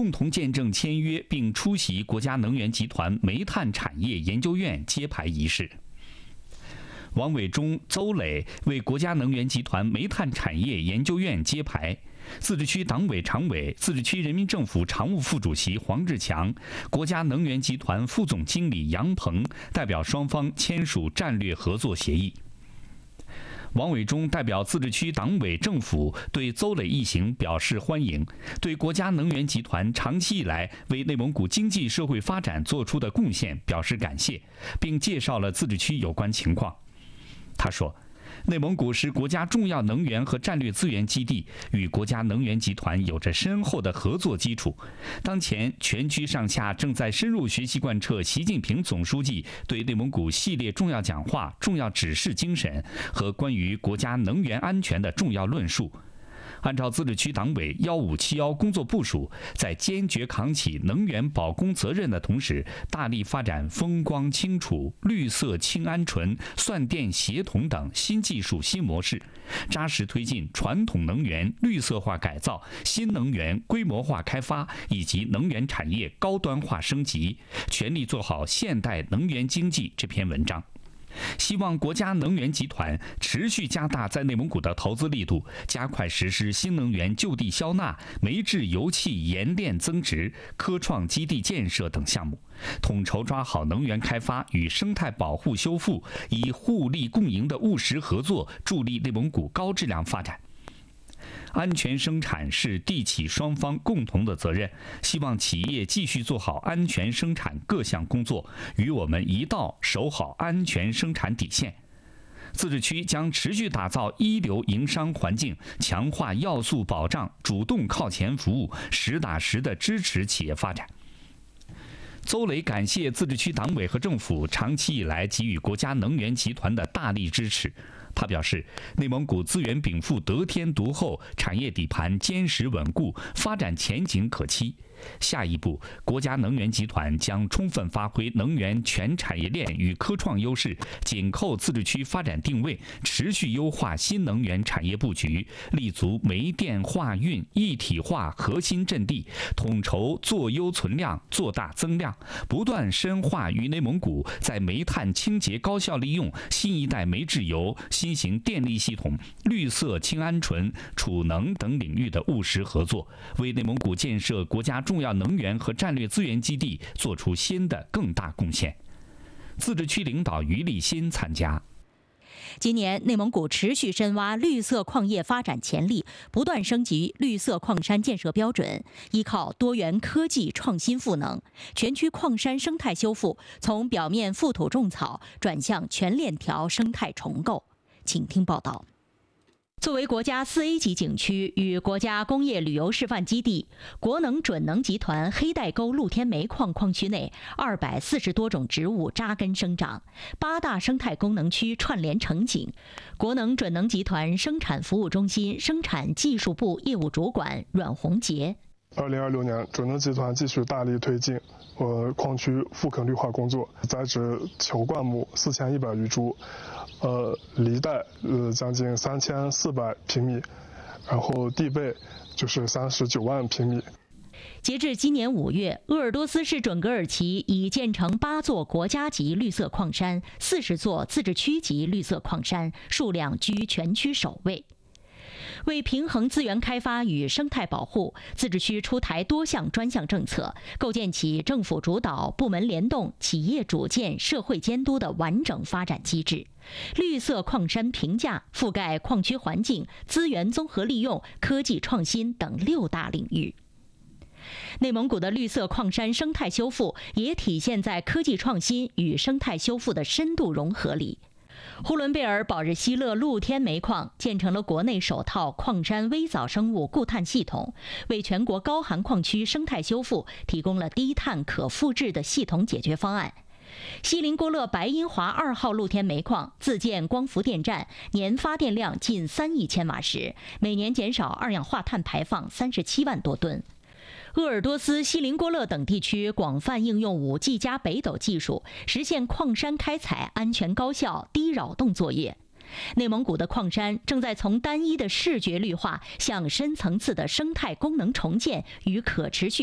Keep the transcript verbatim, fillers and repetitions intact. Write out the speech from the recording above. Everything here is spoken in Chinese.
共同见证签约并出席国家能源集团煤炭产业研究院揭牌仪式。王伟忠、邹磊为国家能源集团煤炭产业研究院揭牌。自治区党委常委、自治区人民政府常务副主席黄志强、国家能源集团副总经理杨鹏代表双方签署战略合作协议。王伟忠代表自治区党委政府对邹磊一行表示欢迎，对国家能源集团长期以来为内蒙古经济社会发展做出的贡献表示感谢，并介绍了自治区有关情况。他说，内蒙古是国家重要能源和战略资源基地，与国家能源集团有着深厚的合作基础。当前，全区上下正在深入学习贯彻习近平总书记对内蒙古系列重要讲话、重要指示精神和关于国家能源安全的重要论述。按照自治区党委幺五七幺工作部署，在坚决扛起能源保供责任的同时，大力发展风光清楚、绿色氢鹌醇、算电协同等新技术新模式，扎实推进传统能源绿色化改造、新能源规模化开发以及能源产业高端化升级，全力做好现代能源经济这篇文章。希望国家能源集团持续加大在内蒙古的投资力度，加快实施新能源就地消纳、煤制油气冶炼增值、科创基地建设等项目，统筹抓好能源开发与生态保护修复，以互利共赢的务实合作助力内蒙古高质量发展。安全生产是地企双方共同的责任，希望企业继续做好安全生产各项工作，与我们一道守好安全生产底线。自治区将持续打造一流营商环境，强化要素保障，主动靠前服务，实打实地支持企业发展。邹磊感谢自治区党委和政府长期以来给予国家能源集团的大力支持。他表示，内蒙古资源禀赋得天独厚，产业底盘坚实稳固，发展前景可期。下一步，国家能源集团将充分发挥能源全产业链与科创优势，紧扣自治区发展定位，持续优化新能源产业布局，立足煤电化运一体化核心阵地，统筹做优存量、做大增量，不断深化与内蒙古在煤炭清洁高效利用、新一代煤制油、新型电力系统、绿色氢鹌醇、储能等领域的务实合作，为内蒙古建设国家重要能源和战略资源基地做出新的更大贡献。自治区领导于立新参加。 今年，内蒙古持续深挖绿色矿业发展潜力，不断升级绿色矿山建设标准，依靠多元科技创新赋能，全区矿山生态修复从表面覆土种草转向全链条生态重构。请听报道。作为国家四 A 级景区与国家工业旅游示范基地，国能准能集团黑带沟露天煤矿矿区内二百四十多种植物扎根生长，八大生态功能区串联成景。国能准能集团生产服务中心生产技术部业务主管阮红杰。 二零二六年，准能集团继续大力推进呃矿区复垦绿化工作，栽植球灌木四千一百余株，呃梨带呃将近三千四百平米，然后地被就是三十九万平米。 截至今年五月，鄂尔多斯市准格尔旗已建成八座国家级绿色矿山，四十座自治区级绿色矿山，数量居全区首位。为平衡资源开发与生态保护，自治区出台多项专项政策，构建起政府主导、部门联动、企业主建、社会监督的完整发展机制。绿色矿山评价覆盖矿区环境、资源综合利用、科技创新等六大领域。内蒙古的绿色矿山生态修复也体现在科技创新与生态修复的深度融合里。呼伦贝尔保日希勒露天煤矿建成了国内首套矿山微藻生物固碳系统，为全国高含矿区生态修复提供了低碳可复制的系统解决方案。锡林郭勒白银华二号露天煤矿自建光伏电站，年发电量近三亿千瓦时，每年减少二氧化碳排放三十七万多吨。鄂尔多斯、锡林郭勒等地区广泛应用 五 G 加北斗技术，实现矿山开采安全高效、低扰动作业。内蒙古的矿山正在从单一的视觉绿化向深层次的生态功能重建与可持续